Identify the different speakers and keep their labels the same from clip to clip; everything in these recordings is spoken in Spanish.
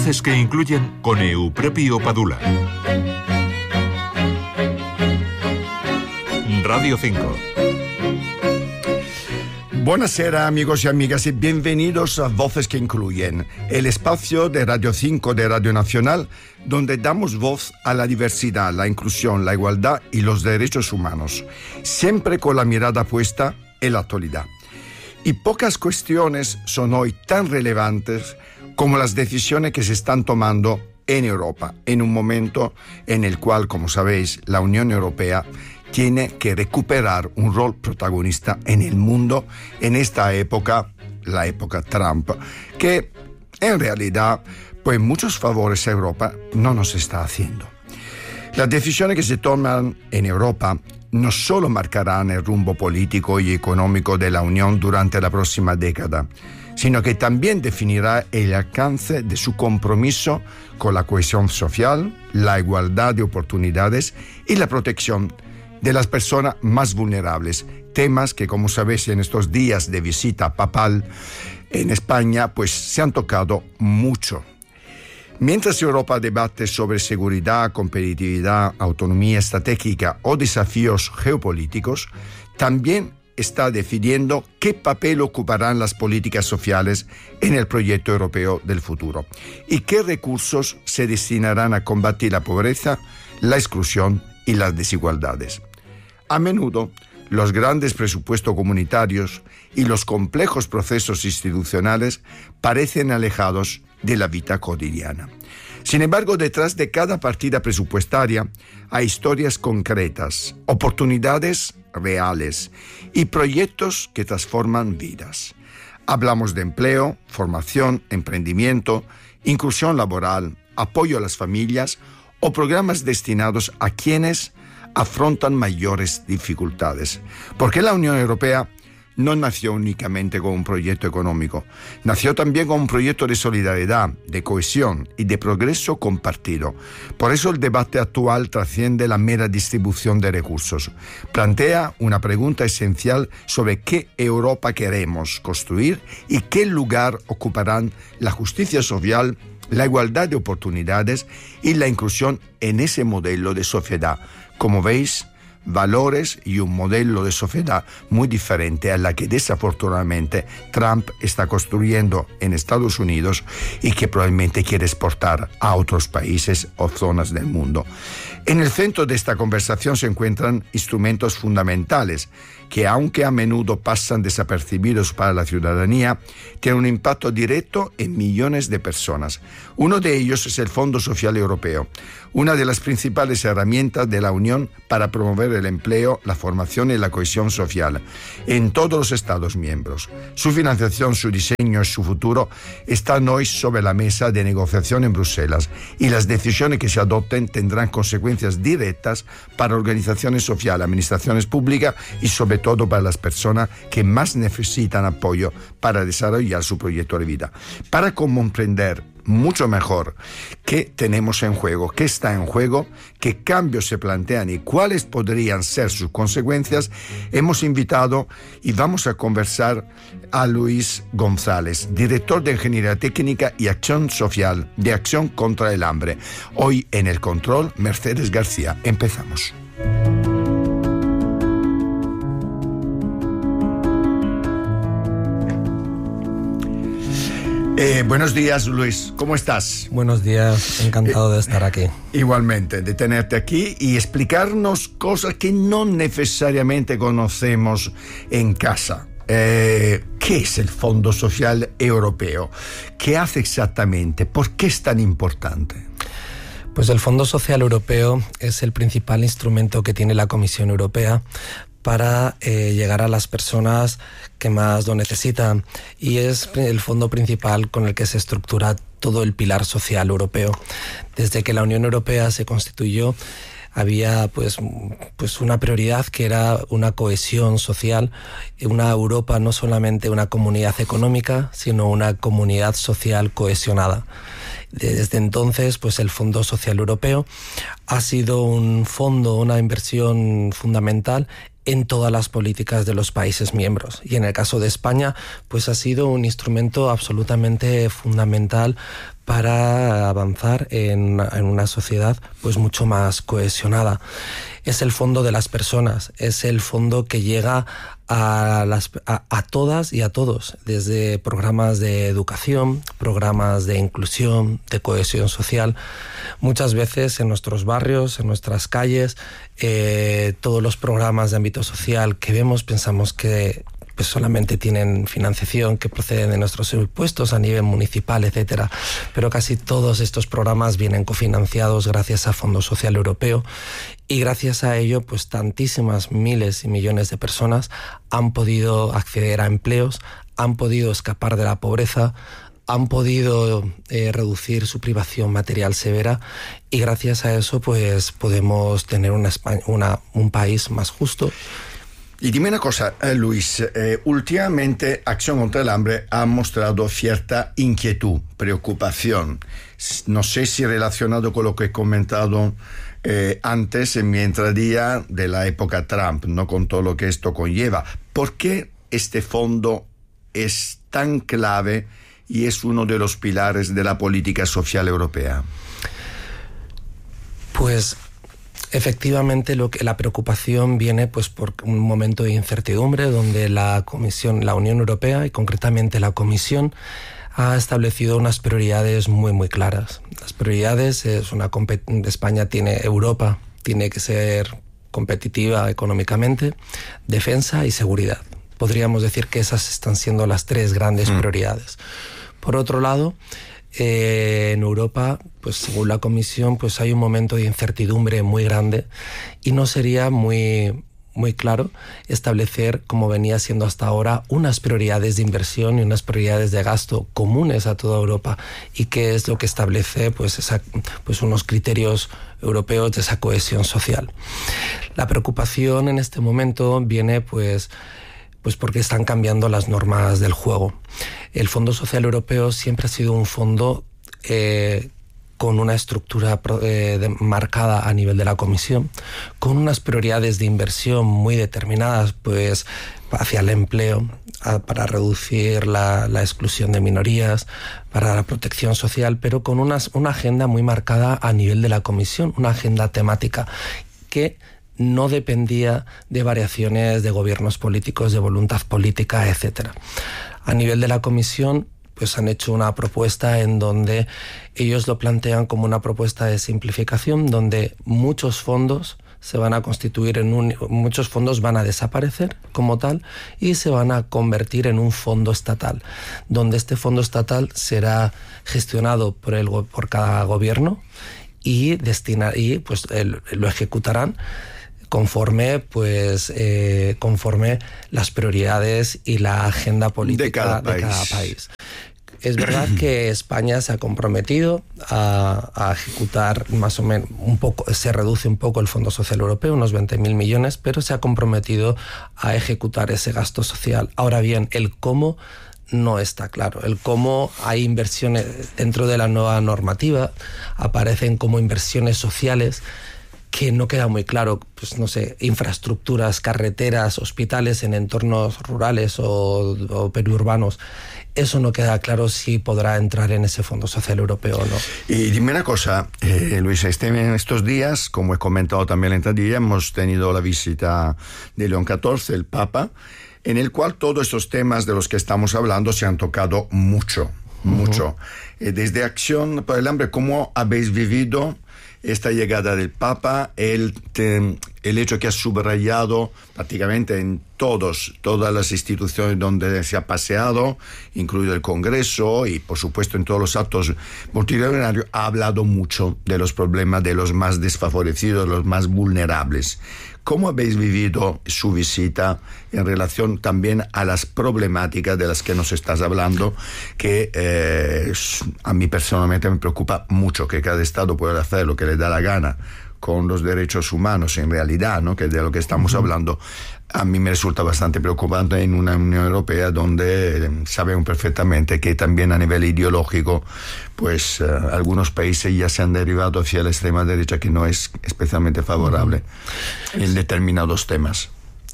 Speaker 1: Voces que incluyen con Eupropio Padula. Radio 5.
Speaker 2: Buonasera amigos y amigas y bienvenidos a Voces que Incluyen, el espacio de Radio 5 de Radio Nacional donde damos voz a la diversidad, la inclusión, la igualdad y los derechos humanos, siempre con la mirada puesta en la actualidad. Y pocas cuestiones son hoy tan relevantes como las decisiones que se están tomando en Europa, en un momento en el cual, como sabéis, la Unión Europea tiene que recuperar un rol protagonista en el mundo en esta época, la época Trump, que en realidad, pues muchos favores a Europa no nos está haciendo. Las decisiones que se toman en Europa no solo marcarán el rumbo político y económico de la Unión durante la próxima década, sino que también definirá el alcance de su compromiso con la cohesión social, la igualdad de oportunidades y la protección de las personas más vulnerables, temas que, como sabéis, en estos días de visita papal en España, pues se han tocado mucho. Mientras Europa debate sobre seguridad, competitividad, autonomía estratégica o desafíos geopolíticos, también está decidiendo qué papel ocuparán las políticas sociales en el proyecto europeo del futuro y qué recursos se destinarán a combatir la pobreza, la exclusión y las desigualdades. A menudo, los grandes presupuestos comunitarios y los complejos procesos institucionales parecen alejados de la vida cotidiana. Sin embargo, detrás de cada partida presupuestaria hay historias concretas, oportunidades reales y proyectos que transforman vidas. Hablamos de empleo, formación, emprendimiento, inclusión laboral, apoyo a las familias o programas destinados a quienes afrontan mayores dificultades. Porque la Unión Europea no nació únicamente con un proyecto económico, nació también con un proyecto de solidaridad, de cohesión y de progreso compartido. Por eso el debate actual trasciende la mera distribución de recursos. Plantea una pregunta esencial sobre qué Europa queremos construir y qué lugar ocuparán la justicia social, la igualdad de oportunidades y la inclusión en ese modelo de sociedad. Como veis, valores y un modelo de sociedad muy diferente a la que desafortunadamente Trump está construyendo en Estados Unidos y que probablemente quiere exportar a otros países o zonas del mundo. En el centro de esta conversación se encuentran instrumentos fundamentales que, aunque a menudo pasan desapercibidos para la ciudadanía, tienen un impacto directo en millones de personas. Uno de ellos es el Fondo Social Europeo, una de las principales herramientas de la Unión para promover el empleo, la formación y la cohesión social en todos los Estados miembros. Su financiación, su diseño y su futuro están hoy sobre la mesa de negociación en Bruselas y las decisiones que se adopten tendrán consecuencias directas para organizaciones sociales, administraciones públicas y sobre todo para las personas que más necesitan apoyo para desarrollar su proyecto de vida. Para comprender mucho mejor qué tenemos en juego, qué está en juego, qué cambios se plantean y cuáles podrían ser sus consecuencias, hemos invitado y vamos a conversar a Luis González, director de Ingeniería Técnica y Acción Social de Acción contra el Hambre. Hoy en el control, Mercedes García. Empezamos. Buenos días, Luis. ¿Cómo estás?
Speaker 3: Buenos días. Encantado de estar aquí.
Speaker 2: Igualmente, de tenerte aquí y explicarnos cosas que no necesariamente conocemos en casa. ¿Qué es el Fondo Social Europeo? ¿Qué hace exactamente? ¿Por qué es tan importante?
Speaker 3: Pues el Fondo Social Europeo es el principal instrumento que tiene la Comisión Europea para llegar a las personas que más lo necesitan, y es el fondo principal con el que se estructura todo el pilar social europeo. Desde que la Unión Europea se constituyó, había pues una prioridad que era una cohesión social, una Europa no solamente una comunidad económica, sino una comunidad social cohesionada. Desde entonces, pues el Fondo Social Europeo ha sido un fondo, una inversión fundamental en todas las políticas de los países miembros. Y en el caso de España, pues ha sido un instrumento absolutamente fundamental para avanzar en una sociedad pues mucho más cohesionada. Es el fondo de las personas, es el fondo que llega a todas y a todos, desde programas de educación, programas de inclusión, de cohesión social. Muchas veces en nuestros barrios, en nuestras calles, todos los programas de ámbito social que vemos pensamos que pues solamente tienen financiación que procede de nuestros impuestos a nivel municipal, etcétera. Pero casi todos estos programas vienen cofinanciados gracias a Fondo Social Europeo, y gracias a ello pues tantísimas miles y millones de personas han podido acceder a empleos, han podido escapar de la pobreza, han podido reducir su privación material severa, y gracias a eso pues podemos tener un país más justo.
Speaker 2: Y dime una cosa, Luis, últimamente Acción contra el Hambre ha mostrado cierta inquietud, preocupación. No sé si relacionado con lo que he comentado antes en mi entradía de la época Trump, no con todo lo que esto conlleva. ¿Por qué este fondo es tan clave y es uno de los pilares de la política social europea?
Speaker 3: Pues efectivamente la preocupación viene pues por un momento de incertidumbre donde la Unión Europea y concretamente la Comisión ha establecido unas prioridades muy muy claras. Las prioridades Europa tiene que ser competitiva económicamente, defensa y seguridad. Podríamos decir que esas están siendo las tres grandes prioridades. Por otro lado, en Europa, pues según la Comisión, pues hay un momento de incertidumbre muy grande y no sería muy claro establecer, como venía siendo hasta ahora, unas prioridades de inversión y unas prioridades de gasto comunes a toda Europa, y qué es lo que establece pues unos criterios europeos de esa cohesión social. La preocupación en este momento viene pues porque están cambiando las normas del juego. El Fondo Social Europeo siempre ha sido un fondo con una estructura marcada a nivel de la Comisión, con unas prioridades de inversión muy determinadas pues hacia el empleo, para reducir la exclusión de minorías, para la protección social, pero con una agenda muy marcada a nivel de la Comisión, una agenda temática que no dependía de variaciones de gobiernos políticos, de voluntad política, etcétera. A nivel de la Comisión, pues han hecho una propuesta en donde ellos lo plantean como una propuesta de simplificación, donde muchos fondos se van a constituir muchos fondos van a desaparecer como tal y se van a convertir en un fondo estatal, donde este fondo estatal será gestionado por cada gobierno y pues lo ejecutarán conforme las prioridades y la agenda política de cada país. Es verdad que España se ha comprometido a ejecutar más o menos se reduce un poco el Fondo Social Europeo, unos 20.000 millones, pero se ha comprometido a ejecutar ese gasto social. Ahora bien, el cómo no está claro. El cómo hay inversiones dentro de la nueva normativa, aparecen como inversiones sociales que no queda muy claro, pues no sé, infraestructuras, carreteras, hospitales en entornos rurales o periurbanos. Eso no queda claro si podrá entrar en ese Fondo Social Europeo o no.
Speaker 2: Y dime una cosa, Luis, en estos días, como he comentado también en la hemos tenido la visita de León XIV, el Papa, en el cual todos estos temas de los que estamos hablando se han tocado mucho. Desde Acción por el Hambre, ¿cómo habéis vivido esta llegada del Papa, el hecho que ha subrayado prácticamente en todas las instituciones donde se ha paseado, incluido el Congreso y por supuesto en todos los actos multitudinarios, ha hablado mucho de los problemas de los más desfavorecidos, los más vulnerables? ¿Cómo habéis vivido su visita en relación también a las problemáticas de las que nos estás hablando, que a mí personalmente me preocupa mucho, que cada Estado pueda hacer lo que le da la gana con los derechos humanos en realidad, ¿no? Que de lo que estamos hablando? A mí me resulta bastante preocupante en una Unión Europea donde sabemos perfectamente que también a nivel ideológico pues algunos países ya se han derivado hacia la extrema derecha, que no es especialmente favorable en determinados temas.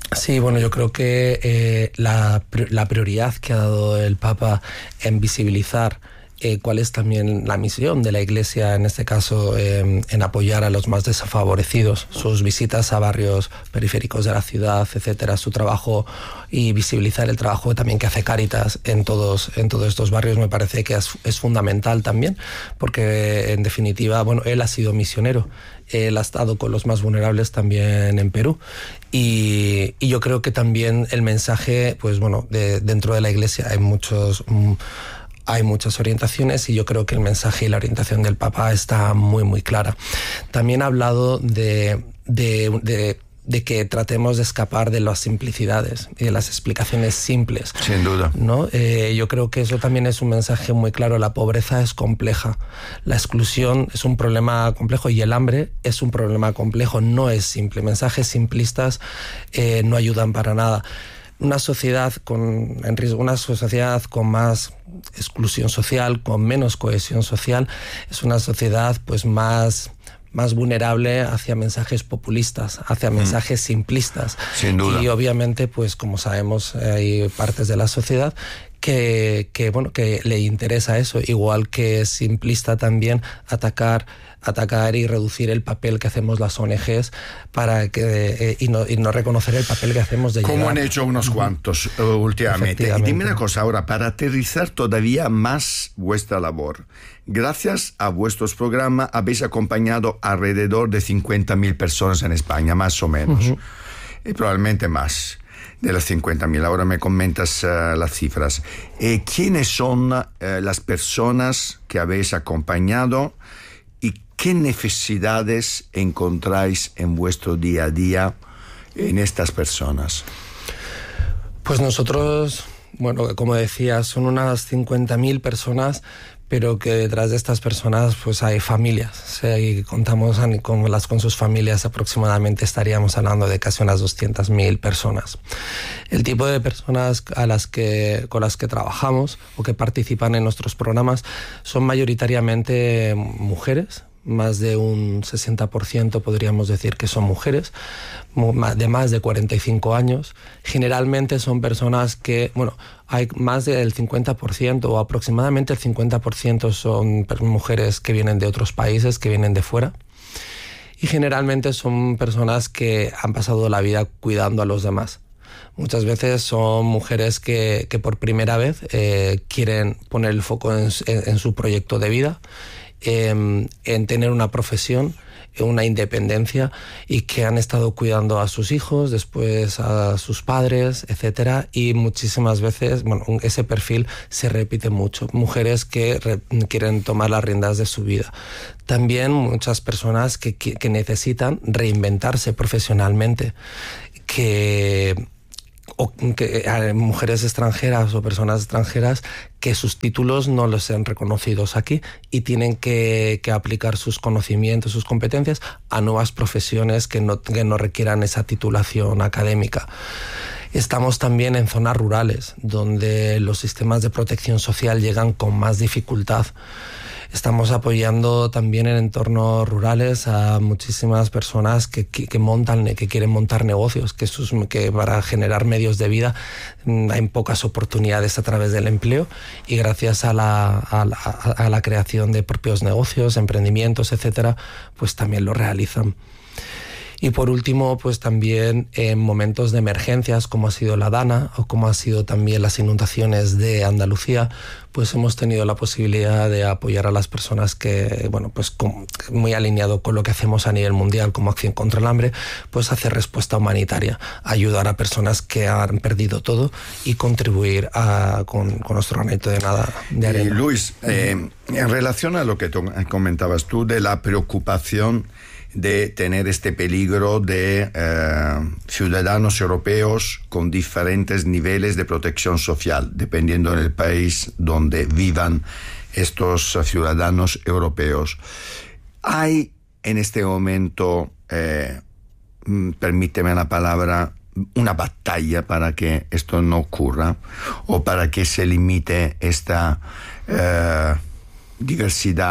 Speaker 3: Sí, bueno, yo creo que la prioridad que ha dado el Papa en visibilizar cuál es también la misión de la Iglesia, en este caso en apoyar a los más desfavorecidos, sus visitas a barrios periféricos de la ciudad, etcétera, su trabajo y visibilizar el trabajo también que hace Cáritas en todos estos barrios, me parece que es fundamental también, porque en definitiva, bueno, él ha sido misionero. Él ha estado con los más vulnerables también en Perú y yo creo que también el mensaje, pues bueno, dentro de la Iglesia hay muchas orientaciones y yo creo que el mensaje y la orientación del Papa está muy, muy clara. También ha hablado de que tratemos de escapar de las simplicidades y de las explicaciones simples.
Speaker 2: Sin duda.
Speaker 3: ¿No? Yo creo que eso también es un mensaje muy claro. La pobreza es compleja, la exclusión es un problema complejo y el hambre es un problema complejo, no es simple. Mensajes simplistas no ayudan para nada. Una sociedad con más exclusión social, con menos cohesión social, es una sociedad pues más vulnerable hacia mensajes populistas, hacia mensajes simplistas.
Speaker 2: Sin duda.
Speaker 3: Y obviamente, pues como sabemos, hay partes de la sociedad que le interesa eso, igual que es simplista también atacar y reducir el papel que hacemos las ONGs y no reconocer el papel que hacemos de
Speaker 2: como
Speaker 3: llegar.
Speaker 2: han hecho unos cuantos últimamente. Y dime una cosa ahora, para aterrizar todavía más vuestra labor, gracias a vuestros programas habéis acompañado alrededor de 50.000 personas en España, más o menos, y probablemente más de las 50.000. Ahora me comentas las cifras. ¿Quiénes son las personas que habéis acompañado y qué necesidades encontráis en vuestro día a día en estas personas?
Speaker 3: Pues nosotros, bueno, como decía, son unas 50.000 personas, pero que detrás de estas personas pues hay familias. O sea, y contamos con sus familias, aproximadamente estaríamos hablando de casi unas 200.000 personas. El tipo de personas con las que trabajamos o que participan en nuestros programas son mayoritariamente mujeres. Más de un 60% podríamos decir que son mujeres, de más de 45 años. Generalmente son personas que, bueno, hay más del 50% o aproximadamente el 50% son mujeres que vienen de otros países, que vienen de fuera. Y generalmente son personas que han pasado la vida cuidando a los demás. Muchas veces son mujeres que por primera vez quieren poner el foco en su proyecto de vida, en tener una profesión, una independencia, y que han estado cuidando a sus hijos, después a sus padres, etcétera, y muchísimas veces, bueno, ese perfil se repite mucho. Mujeres que quieren tomar las riendas de su vida. También muchas personas que necesitan reinventarse profesionalmente, mujeres extranjeras o personas extranjeras que sus títulos no los sean reconocidos aquí y tienen que aplicar sus conocimientos, sus competencias a nuevas profesiones que no requieran esa titulación académica. Estamos también en zonas rurales, donde los sistemas de protección social llegan con más dificultad. Estamos apoyando también en entornos rurales a muchísimas personas que quieren montar negocios, que para generar medios de vida hay pocas oportunidades a través del empleo, y gracias a la creación de propios negocios, emprendimientos, etcétera, pues también lo realizan. Y por último, pues también en momentos de emergencias, como ha sido la Dana o como ha sido también las inundaciones de Andalucía, pues hemos tenido la posibilidad de apoyar a las personas que, bueno, pues muy alineado con lo que hacemos a nivel mundial como Acción contra el Hambre, pues hacer respuesta humanitaria, ayudar a personas que han perdido todo y contribuir con nuestro granito de arena.
Speaker 2: Y Luis, en relación a lo que comentabas tú de la preocupación de tener este peligro de ciudadanos europeos con diferentes niveles de protección social, dependiendo del país donde vivan estos ciudadanos europeos. Hay en este momento, permíteme la palabra, una batalla para que esto no ocurra o para que se limite esta diversidad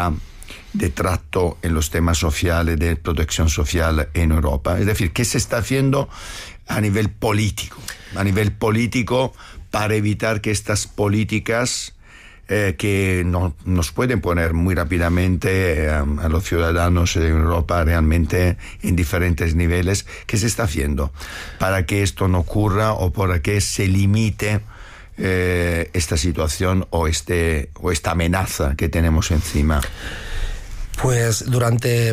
Speaker 2: trato en los temas sociales, de protección social en Europa? Es decir, ¿qué se está haciendo a nivel político? A nivel político para evitar que estas políticas que nos pueden poner muy rápidamente a los ciudadanos de Europa realmente en diferentes niveles, ¿qué se está haciendo para que esto no ocurra o para que se limite esta situación o esta amenaza que tenemos encima?
Speaker 3: Pues durante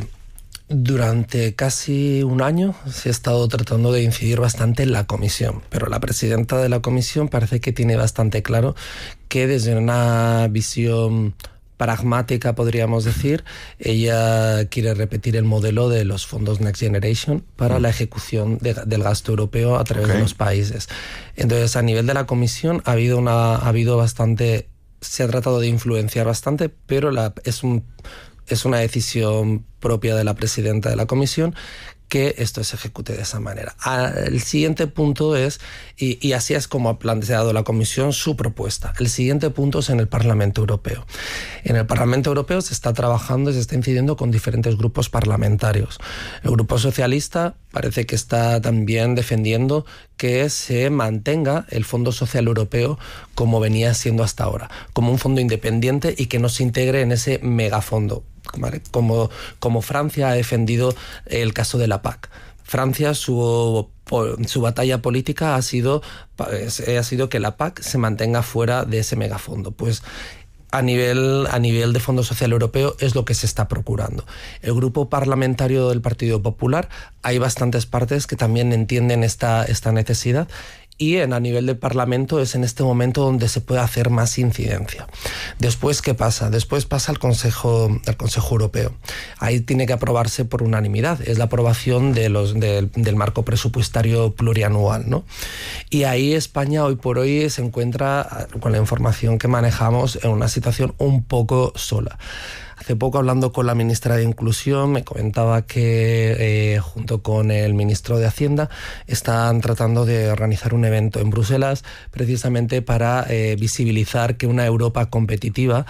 Speaker 3: casi un año se ha estado tratando de incidir bastante en la comisión, pero la presidenta de la comisión parece que tiene bastante claro que desde una visión pragmática, podríamos decir, ella quiere repetir el modelo de los fondos Next Generation para la ejecución del gasto europeo a través de los países. Entonces, a nivel de la comisión ha habido bastante, se ha tratado de influenciar bastante, pero es una decisión propia de la presidenta de la comisión que esto se ejecute de esa manera. El siguiente punto es, y así es como ha planteado la Comisión su propuesta, el siguiente punto es en el Parlamento Europeo. En el Parlamento Europeo se está trabajando y se está incidiendo con diferentes grupos parlamentarios. El Grupo Socialista parece que está también defendiendo que se mantenga el Fondo Social Europeo como venía siendo hasta ahora, como un fondo independiente y que no se integre en ese megafondo, ¿vale? Como Francia ha defendido el caso de la PAC. Francia, su batalla política ha sido que la PAC se mantenga fuera de ese megafondo. Pues a nivel de Fondo Social Europeo es lo que se está procurando. El grupo parlamentario del Partido Popular, hay bastantes partes que también entienden esta necesidad, y a nivel del Parlamento es en este momento donde se puede hacer más incidencia. Después, ¿qué pasa? Después pasa al Consejo Europeo. Ahí tiene que aprobarse por unanimidad. Es la aprobación del marco presupuestario plurianual, ¿no? Y ahí España hoy por hoy se encuentra, con la información que manejamos, en una situación un poco sola. Hace poco, hablando con la ministra de Inclusión, me comentaba que junto con el ministro de Hacienda están tratando de organizar un evento en Bruselas precisamente para visibilizar que una Europa competitiva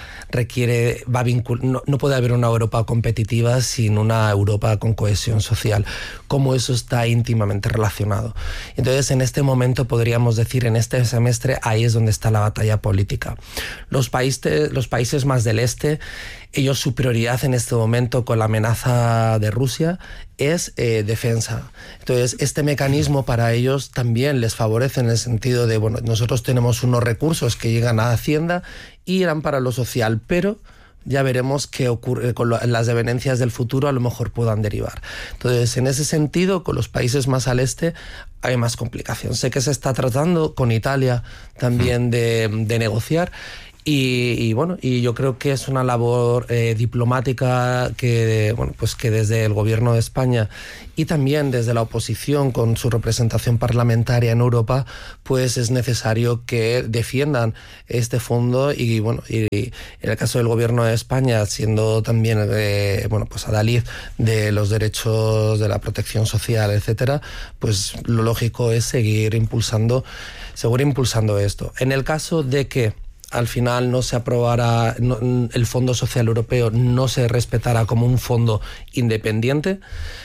Speaker 3: no puede haber una Europa competitiva sin una Europa con cohesión social, como eso está íntimamente relacionado. Entonces, en este momento podríamos decir, en este semestre, ahí es donde está la batalla política. Los países más del este, ellos, su prioridad en este momento con la amenaza de Rusia es defensa. Entonces, este mecanismo para ellos también les favorece en el sentido de, bueno, nosotros tenemos unos recursos que llegan a Hacienda y irán para lo social, pero ya veremos qué ocurre con las devenencias del futuro, a lo mejor puedan derivar. Entonces, en ese sentido, con los países más al este hay más complicación. Sé que se está tratando con Italia también de negociar. Y yo creo que es una labor diplomática que desde el gobierno de España y también desde la oposición con su representación parlamentaria en Europa, pues es necesario que defiendan este fondo y en el caso del gobierno de España, siendo también adalid de los derechos de la protección social, etcétera, pues lo lógico es seguir impulsando esto. En el caso de que al final no se aprobara, el Fondo Social Europeo no se respetara como un fondo independiente,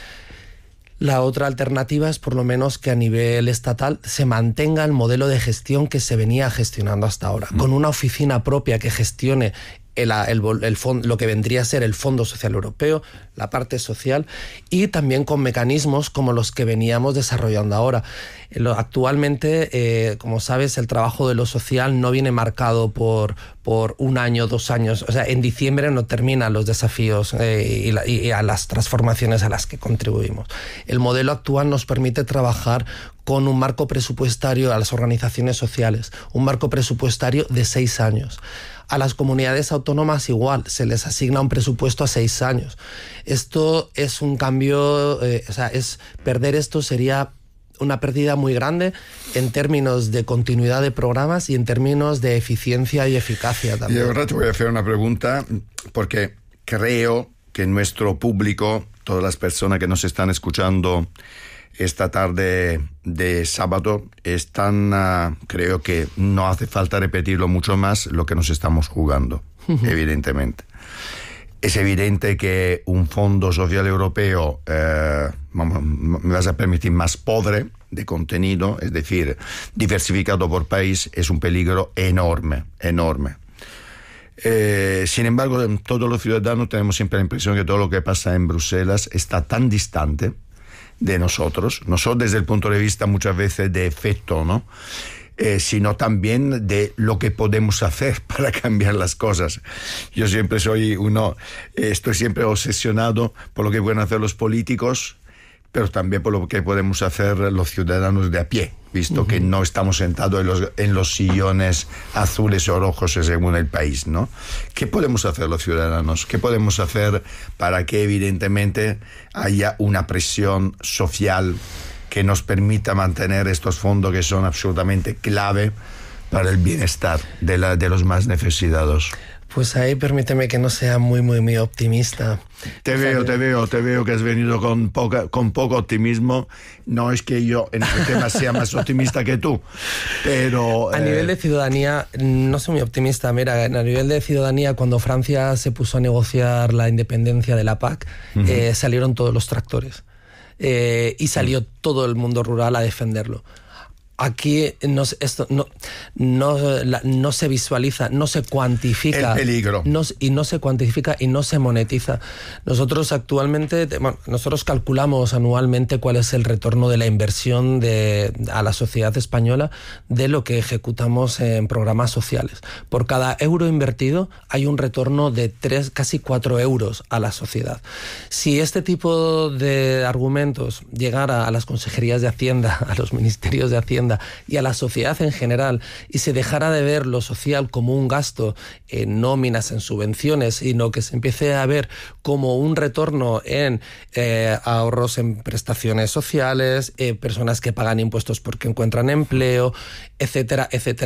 Speaker 3: la otra alternativa es por lo menos que a nivel estatal se mantenga el modelo de gestión que se venía gestionando hasta ahora, con una oficina propia que gestione el fondo, lo que vendría a ser el Fondo Social Europeo, la parte social, y también con mecanismos como los que veníamos desarrollando ahora. Actualmente, como sabes, el trabajo de lo social no viene marcado por 1 año, 2 años. O sea, en diciembre no terminan los desafíos y a las transformaciones a las que contribuimos. El modelo actual nos permite trabajar con un marco presupuestario a las organizaciones sociales, un marco presupuestario de 6 años. A las comunidades autónomas igual, se les asigna un presupuesto a 6 años. Esto es un cambio, perder esto sería una pérdida muy grande en términos de continuidad de programas y en términos de eficiencia y eficacia también.
Speaker 2: Y ahora te voy a hacer una pregunta, porque creo que nuestro público, todas las personas que nos están escuchando esta tarde de sábado, creo que no hace falta repetirlo mucho más lo que nos estamos jugando, evidentemente. Es evidente que un fondo social europeo, me vas a permitir, más pobre de contenido, es decir, diversificado por país, es un peligro enorme. Sin embargo, todos los ciudadanos tenemos siempre la impresión que todo lo que pasa en Bruselas está tan distante de nosotros, no solo desde el punto de vista muchas veces de efecto, ¿no? Sino también de lo que podemos hacer para cambiar las cosas. Yo siempre estoy siempre obsesionado por lo que pueden hacer los políticos, pero también por lo que podemos hacer los ciudadanos de a pie, visto que no estamos sentados en los sillones azules o rojos según el país, ¿no? ¿Qué podemos hacer los ciudadanos? ¿Qué podemos hacer para que evidentemente haya una presión social que nos permita mantener estos fondos que son absolutamente clave para el bienestar de los más necesitados?
Speaker 3: Pues ahí permíteme que no sea muy optimista.
Speaker 2: Te veo que has venido con poco optimismo. No es que yo en este tema sea más optimista que tú, pero...
Speaker 3: A nivel de ciudadanía, no soy muy optimista. Mira, a nivel de ciudadanía, cuando Francia se puso a negociar la independencia de la PAC, salieron todos los tractores. Y salió todo el mundo rural a defenderlo. Aquí esto no se visualiza, no se cuantifica.
Speaker 2: El peligro.
Speaker 3: No se cuantifica y no se monetiza. Nosotros actualmente, nosotros calculamos anualmente cuál es el retorno de la inversión a la sociedad española de lo que ejecutamos en programas sociales. Por cada euro invertido hay un retorno de casi 4 euros a la sociedad. Si este tipo de argumentos llegara a las consejerías de Hacienda, a los ministerios de Hacienda, y a la sociedad en general, y se dejara de ver lo social como un gasto en nóminas, en subvenciones, sino que se empiece a ver como un retorno en ahorros en prestaciones sociales, personas que pagan impuestos porque encuentran empleo, etcétera,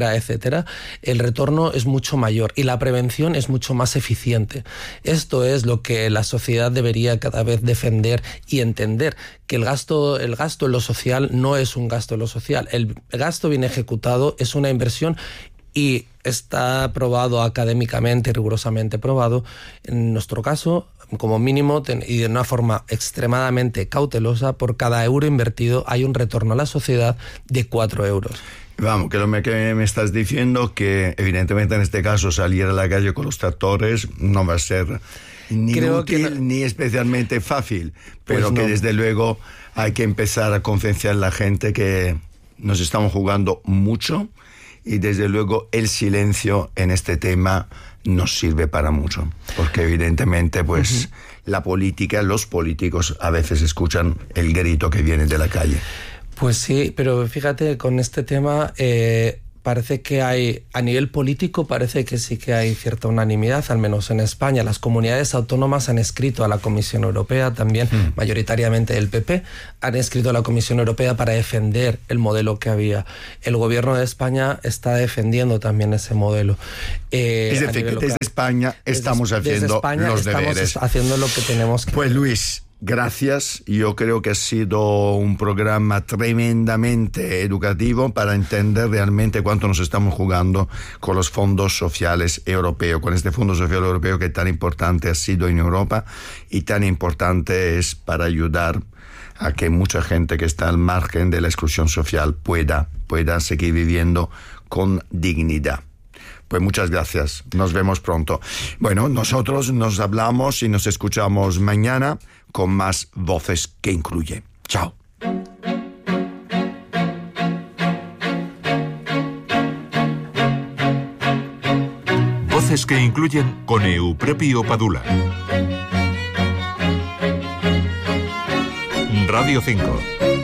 Speaker 3: el retorno es mucho mayor y la prevención es mucho más eficiente. Esto es lo que la sociedad debería cada vez defender y entender, que el gasto en lo social no es un gasto en lo social. El gasto bien ejecutado es una inversión y está probado académicamente, rigurosamente probado. En nuestro caso, como mínimo, y de una forma extremadamente cautelosa, por cada euro invertido hay un retorno a la sociedad de 4 euros.
Speaker 2: Vamos, que lo que me estás diciendo, que evidentemente en este caso salir a la calle con los tractores no va a ser ni útil ni especialmente fácil, pero pues que desde luego hay que empezar a concienciar a la gente que nos estamos jugando mucho y desde luego el silencio en este tema nos sirve para mucho, porque evidentemente pues la política, los políticos a veces escuchan el grito que viene de la calle.
Speaker 3: Pues sí, pero fíjate, con este tema parece que a nivel político parece que sí que hay cierta unanimidad, al menos en España. Las comunidades autónomas han escrito a la Comisión Europea, también mayoritariamente el PP, han escrito a la Comisión Europea para defender el modelo que había. El gobierno de España está defendiendo también ese modelo.
Speaker 2: Es decir, que desde España estamos haciendo los deberes.
Speaker 3: Estamos haciendo lo que tenemos que
Speaker 2: hacer. Pues Luis, gracias. Yo creo que ha sido un programa tremendamente educativo para entender realmente cuánto nos estamos jugando con los fondos sociales europeos, con este Fondo Social Europeo que tan importante ha sido en Europa y tan importante es para ayudar a que mucha gente que está al margen de la exclusión social pueda seguir viviendo con dignidad. Pues muchas gracias. Nos vemos pronto. Bueno, nosotros nos hablamos y nos escuchamos mañana con más Voces que Incluyen. Chao.
Speaker 1: Voces que Incluyen con Eupropio Padula. Radio 5.